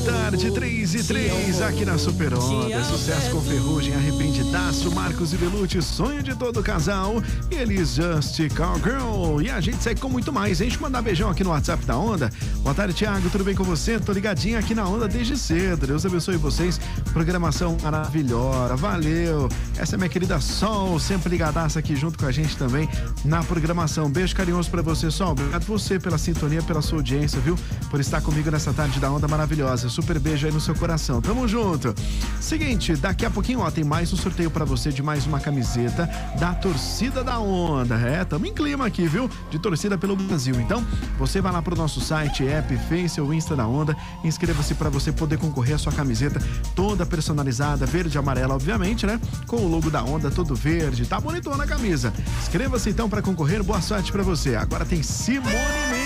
Tarde 3 e 3 aqui na Super Onda. Sucesso com Ferrugem, Arrependidaço, Marcos e Belucci, sonho de todo casal. E eles Just Cowgirl. E a gente segue com muito mais, hein? Deixa eu mandar beijão aqui no WhatsApp da Onda. Boa tarde, Thiago, tudo bem com você? Tô ligadinho aqui na Onda desde cedo. Deus abençoe vocês. Programação maravilhosa, valeu. Essa é minha querida Sol, sempre ligadaça aqui junto com a gente também na programação. Beijo carinhoso pra você, Sol. Obrigado você pela sintonia, pela sua audiência, viu? Por estar comigo nessa tarde da Onda maravilhosa. Super beijo aí no seu coração. Tamo junto. Seguinte, daqui a pouquinho, ó, tem mais um sorteio pra você de mais uma camiseta da Torcida da Onda. Tamo em clima aqui, viu? De torcida pelo Brasil. Então, você vai lá pro nosso site, app, Face ou Insta da Onda, inscreva-se pra você poder concorrer à sua camiseta toda personalizada, verde e amarela, obviamente, né? Com o logo da Onda todo verde. Tá bonitona a camisa. Inscreva-se então pra concorrer. Boa sorte pra você. Agora tem Simone